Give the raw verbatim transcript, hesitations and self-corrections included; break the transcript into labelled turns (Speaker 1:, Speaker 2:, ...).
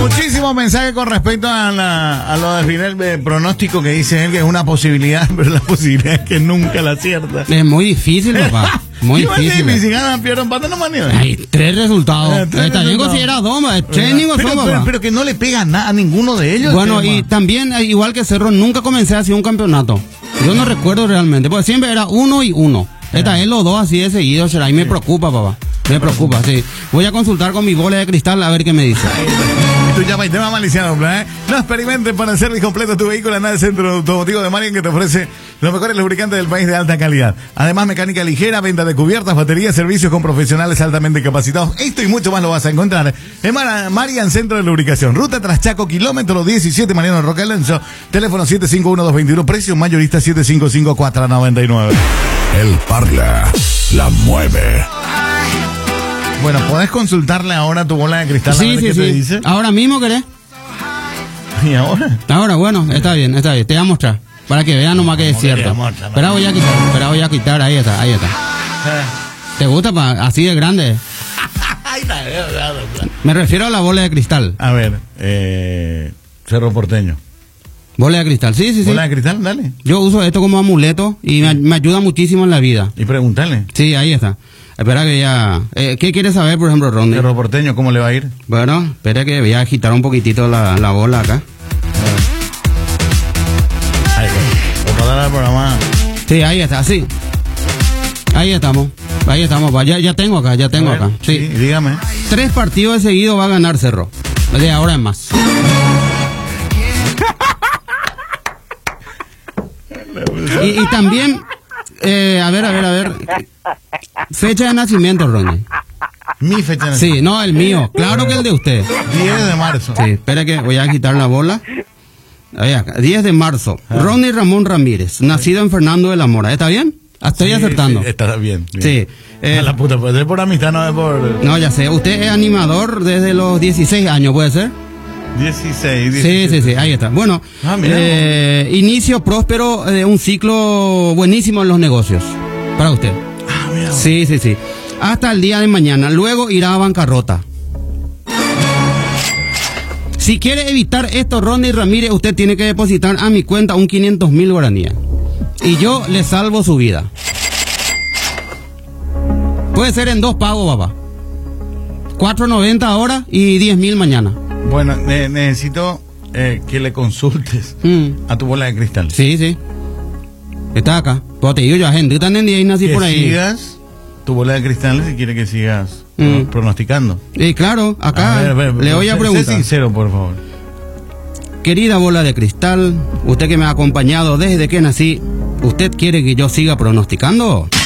Speaker 1: Muchísimos mensajes con respecto a, la, a lo del final de pronóstico que dice él que es una posibilidad, pero la posibilidad es que nunca la acierta.
Speaker 2: Es muy difícil, papá. Muy difícil.
Speaker 1: Si ganan, pierden, empatan, no manejan.
Speaker 2: Hay tres resultados.
Speaker 1: Eh, tres
Speaker 2: Está bien
Speaker 1: resultados.
Speaker 2: considerado dos, tres ni
Speaker 1: pero,
Speaker 2: son,
Speaker 1: pero, pero que no le pega nada a ninguno de ellos.
Speaker 2: Bueno,
Speaker 1: tema.
Speaker 2: y también, eh, igual que Cerro, nunca comencé así un campeonato. Yo no recuerdo realmente, porque siempre era uno y uno. Esta es los dos así de seguido, será. Y me preocupa, papá. Me preocupa, sí. Voy a consultar con mi bola de cristal a ver qué me dice.
Speaker 1: Tú llama y tema maliciano, ¿eh? No experimentes para el servicio completo de tu vehículo en el centro automotivo de Marian, que te ofrece los mejores lubricantes del país de alta calidad. Además, mecánica ligera, venta de cubiertas, baterías, servicios con profesionales altamente capacitados. Esto y mucho más lo vas a encontrar en Mar Marian Centro de Lubricación. Ruta Traschaco, kilómetro diecisiete, Mariano Roca Alonso. Teléfono siete cinco uno dos dos uno, precio mayorista siete cinco cinco cuatro nueve nueve.
Speaker 3: El Parla la mueve.
Speaker 1: Bueno, ¿podés consultarle ahora tu bola de cristal?
Speaker 2: Sí,
Speaker 1: a ver
Speaker 2: sí,
Speaker 1: qué
Speaker 2: sí.
Speaker 1: te dice?
Speaker 2: Ahora mismo, ¿querés?
Speaker 1: ¿Y ahora?
Speaker 2: Ahora, bueno, está bien, está bien. Te voy a mostrar. Para que vean nomás que es cierto. Espera, voy a quitar, espera, voy a quitar. Ahí está, ahí está. ¿Te gusta, pa? Así de grande? Me refiero a la bola de cristal.
Speaker 1: A ver, eh, Cerro Porteño.
Speaker 2: Bola de cristal, sí, sí, sí.
Speaker 1: ¿Bola de cristal? Dale.
Speaker 2: Yo uso esto como amuleto y me, me ayuda muchísimo en la vida.
Speaker 1: Y pregúntale.
Speaker 2: Sí, ahí está. Espera que ya... Eh, ¿Qué quieres saber, por ejemplo, Ronnie?
Speaker 1: Cerro Porteño, ¿cómo le va a ir?
Speaker 2: Bueno, espera que voy a agitar un poquitito la, la bola acá.
Speaker 1: Ahí, ¿cómo dar el programa?
Speaker 2: Sí, ahí está, sí. Ahí estamos. Ahí estamos, pa. Ya, ya tengo acá, ya tengo
Speaker 1: A ver,
Speaker 2: acá. Sí.
Speaker 1: sí, dígame.
Speaker 2: Tres partidos de seguido va a ganar Cerro. De ahora en más. y, y también, eh, a ver, a ver, a ver. Fecha de nacimiento, Ronnie.
Speaker 1: Mi fecha de nacimiento.
Speaker 2: Sí, no, el mío. Claro que el de usted.
Speaker 1: diez de marzo.
Speaker 2: Sí, espera que voy a quitar la bola. Ahí acá, diez de marzo. Ronnie Ramón Ramírez, nacido en Fernando de la Mora. ¿Está bien? Estoy
Speaker 1: Sí,
Speaker 2: acertando.
Speaker 1: sí, está bien. bien.
Speaker 2: Sí. Eh,
Speaker 1: A la puta, puede ser por amistad, no es por...
Speaker 2: no, ya sé. Usted es animador desde los dieciséis años, ¿puede ser?
Speaker 1: dieciséis,
Speaker 2: Sí,
Speaker 1: diecisiete.
Speaker 2: sí, sí, ahí está. Bueno,
Speaker 1: Ah, mira.
Speaker 2: eh, inicio próspero de un ciclo buenísimo en los negocios. Para usted.
Speaker 1: Ah, mira.
Speaker 2: Sí, sí, sí. Hasta el día de mañana. Luego irá a bancarrota. Si quiere evitar esto, Ronnie Ramírez, usted tiene que depositar a mi cuenta un quinientos mil guaraníes. Y yo le salvo su vida. Puede ser en dos pagos, papá. cuatro noventa ahora y diez mil mañana.
Speaker 1: Bueno, ne- necesito eh, que le consultes
Speaker 2: Mm.
Speaker 1: a tu bola de cristal.
Speaker 2: Sí, sí. Está acá. Pues te digo yo a gente que están en día y nací
Speaker 1: que
Speaker 2: por ahí.
Speaker 1: sigas tu bola de cristal si quiere que sigas
Speaker 2: Mm.
Speaker 1: pro- pronosticando.
Speaker 2: Y claro, acá
Speaker 1: A ver, a ver,
Speaker 2: le voy a
Speaker 1: sé-
Speaker 2: preguntar.
Speaker 1: Sé sincero, por favor.
Speaker 2: Querida bola de cristal, usted que me ha acompañado desde que nací, ¿usted quiere que yo siga pronosticando?